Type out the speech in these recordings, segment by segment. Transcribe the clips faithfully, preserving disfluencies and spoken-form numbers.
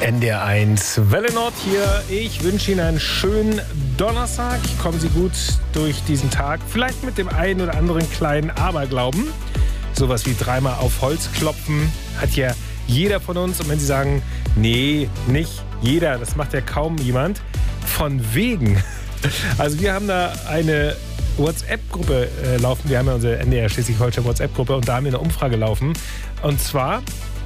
N D R eins Welle Nord hier. Ich wünsche Ihnen einen schönen Donnerstag. Kommen Sie gut durch diesen Tag. Vielleicht mit dem einen oder anderen kleinen Aberglauben. Sowas wie dreimal auf Holz klopfen hat ja jeder von uns. Und wenn Sie sagen, nee, nicht jeder, das macht ja kaum jemand. Von wegen. Also wir haben da eine WhatsApp-Gruppe äh, laufen. Wir haben ja unsere N D R Schleswig-Holstein WhatsApp-Gruppe und da haben wir eine Umfrage laufen. Und zwar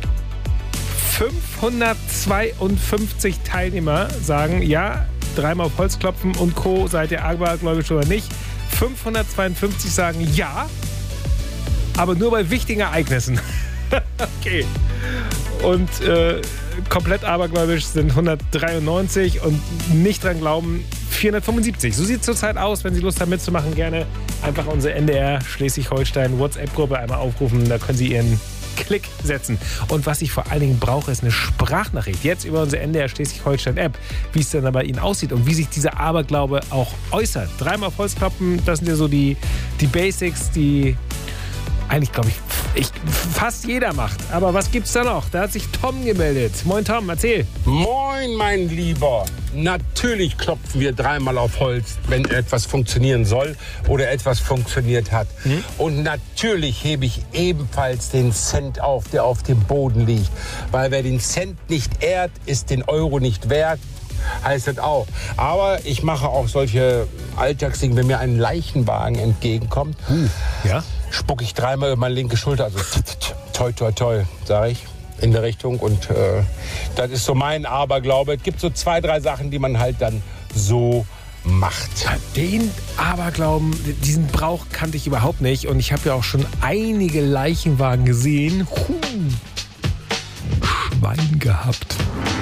fünfhundertzweiundfünfzig Teilnehmer sagen, ja, dreimal auf Holz klopfen und Co. Seid ihr abergläubisch oder nicht? fünfhundertzweiundfünfzig sagen ja, aber nur bei wichtigen Ereignissen. Okay. Und äh, komplett abergläubisch sind hundertdreiundneunzig und nicht dran glauben vierhundertfünfundsiebzig. So sieht es zurzeit aus. Wenn Sie Lust haben mitzumachen, gerne einfach unsere N D R Schleswig-Holstein WhatsApp-Gruppe einmal aufrufen. Da können Sie Ihren Klick setzen. Und was ich vor allen Dingen brauche, ist eine Sprachnachricht. Jetzt über unsere N D R Schleswig-Holstein-App, wie es dann bei Ihnen aussieht und wie sich dieser Aberglaube auch äußert. Dreimal auf Holz kloppen, das sind ja so die, die Basics, die eigentlich, glaube ich, ich, fast jeder macht. Aber was gibt's da noch? Da hat sich Tom gemeldet. Moin Tom, erzähl. Moin, mein Lieber. Natürlich klopfen wir dreimal auf Holz, wenn etwas funktionieren soll oder etwas funktioniert hat. Mhm. Und natürlich hebe ich ebenfalls den Cent auf, der auf dem Boden liegt. Weil wer den Cent nicht ehrt, ist den Euro nicht wert. Heißt das auch. Aber ich mache auch solche Alltagsdinge, wenn mir ein Leichenwagen entgegenkommt. Uh, ja? Spucke ich dreimal über meine linke Schulter, also toi, toi, toi, sage ich, in der Richtung. Und äh, das ist so mein Aberglaube. Es gibt so zwei, drei Sachen, die man halt dann so macht. Den Aberglauben, diesen Brauch kannte ich überhaupt nicht. Und ich habe ja auch schon einige Leichenwagen gesehen. Huh. Schwein gehabt.